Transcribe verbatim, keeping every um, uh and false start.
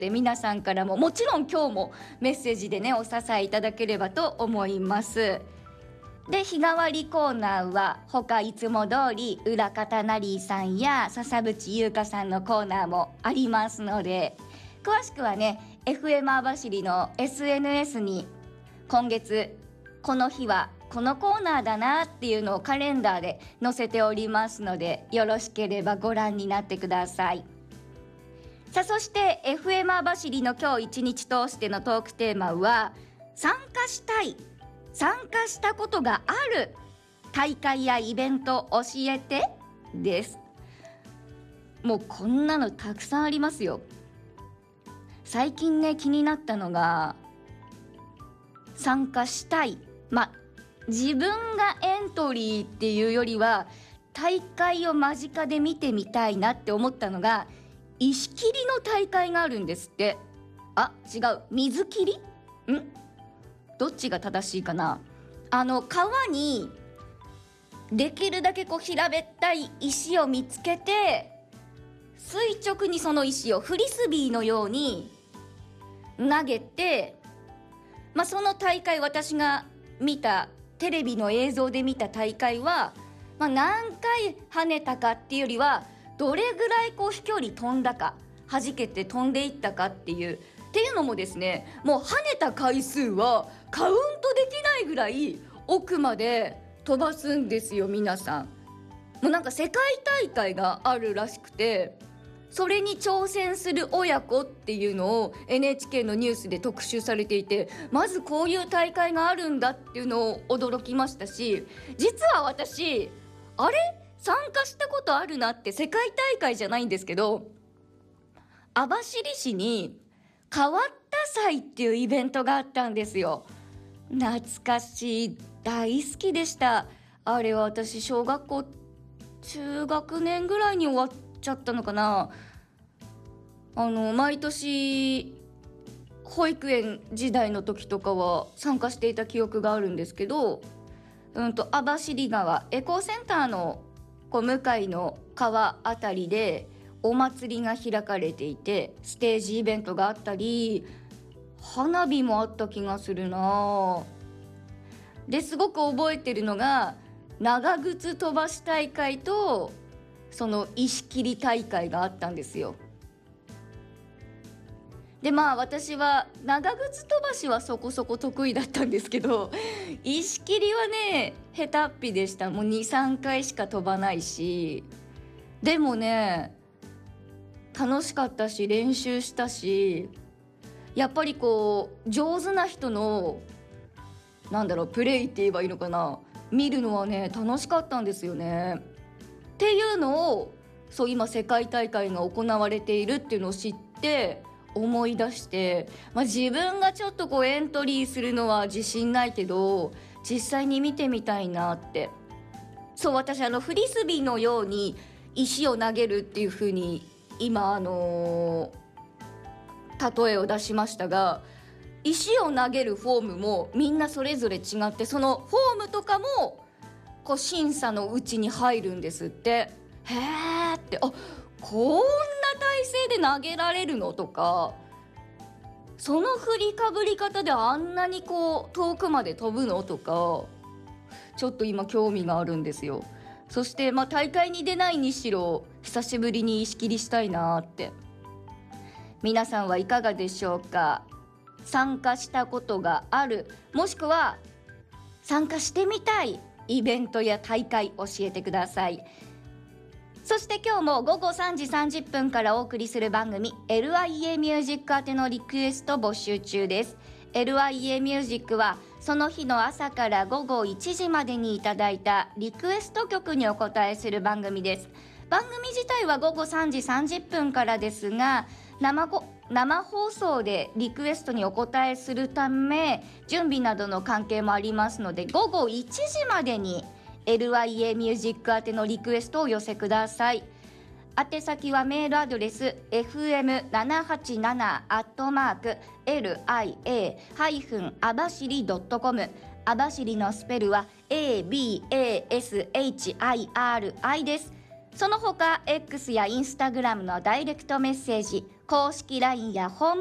で皆さんからももちろん今日もメッセージでねお支えいただければと思います。で日替わりコーナーは他いつも通り裏方ナリーさんや笹渕優香さんのコーナーもありますので、詳しくはね エフエム 網走の エスエヌエス に今月この日はこのコーナーだなっていうのをカレンダーで載せておりますので、よろしければご覧になってください。さあそして エフエム 網走の今日一日通してのトークテーマは参加したい参加したことがある大会やイベント教えてです。もうこんなのたくさんありますよ。最近ね気になったのが参加したい、ま自分がエントリーっていうよりは大会を間近で見てみたいなって思ったのが石切りの大会があるんですって。あ、違う、水切り？ん？どっちが正しいかな。あの川にできるだけこう平べったい石を見つけて垂直にその石をフリスビーのように投げて、まあ、その大会、私が見たテレビの映像で見た大会は、まあ、何回跳ねたかっていうよりはどれぐらいこう飛距離飛んだか、弾けて飛んでいったかっていうっていうのもですね、もう跳ねた回数はカウントできないぐらい奥まで飛ばすんですよ皆さん。もうなんか世界大会があるらしくて、それに挑戦する親子っていうのを エヌエイチケー のニュースで特集されていて、まずこういう大会があるんだっていうのを驚きましたし、実は私あれ参加したことあるなって、世界大会じゃないんですけど網走市に変わった祭っていうイベントがあったんですよ。懐かしい、大好きでした。あれは私小学校中学年ぐらいに終わっちゃったのかな。あの毎年保育園時代の時とかは参加していた記憶があるんですけど、うんと網走川エコーセンターのこう向かいの川あたりでお祭りが開かれていて、ステージイベントがあったり花火もあった気がするな。ですごく覚えてるのが長靴飛ばし大会とその石切り大会があったんですよ。でまあ私は長靴飛ばしはそこそこ得意だったんですけど、石切りはね下手っぴでした。もう にさんかいしか飛ばないし、でもね楽しかったし練習したし、やっぱりこう上手な人のなんだろうプレイって言えばいいのかな、見るのはね楽しかったんですよね。っていうのをそう今世界大会が行われているっていうのを知って思い出して、まあ、自分がちょっとこうエントリーするのは自信ないけど実際に見てみたいなって。そう私あのフリスビーのように石を投げるっていう風に今あのー、例えを出しましたが、石を投げるフォームもみんなそれぞれ違って、そのフォームとかもこう審査のうちに入るんですって。へーって、あこんな体勢で投げられるのとか、その振りかぶり方であんなにこう遠くまで飛ぶのとか、ちょっと今興味があるんですよ。そしてまあ大会に出ないにしろ久しぶりに石切りしたいなって。皆さんはいかがでしょうか。参加したことがある、もしくは参加してみたいイベントや大会教えてください。そして今日もごごさんじさんじゅっぷんからお送りする番組 エルアイエー ミュージック宛てのリクエスト募集中です。 エルアイエー ミュージックはその日の朝から午後いちじまでにいただいたリクエスト曲にお答えする番組です。番組自体はごごさんじさんじゅっぷんからですが、生ご生放送でリクエストにお答えするため準備などの関係もありますので、ごごいちじまでに エルアイエー ミュージック宛てのリクエストをお寄せください。宛先はメールアドレス エフエムななはちなな アットマーク エルアイエー あばしり ドットコム、 あばしりのスペルは エービーエーエスエイチアイアールアイ です。その他 X や Instagram のダイレクトメッセージ、 公式 ライン やホーム